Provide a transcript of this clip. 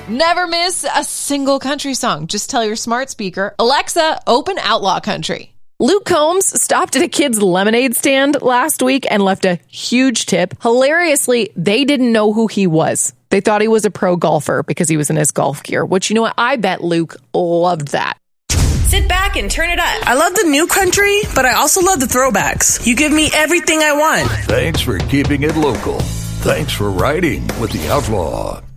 Never miss a single country song. Just tell your smart speaker, Alexa, open Outlaw Country. Luke Combs stopped at a kid's lemonade stand last week and left a huge tip. Hilariously, they didn't know who he was. They thought he was a pro golfer because he was in his golf gear, which, you know what? I bet Luke loved that. Sit back and turn it up. I love the new country, but I also love the throwbacks. You give me everything I want. Thanks for keeping it local. Thanks for riding with the Outlaw.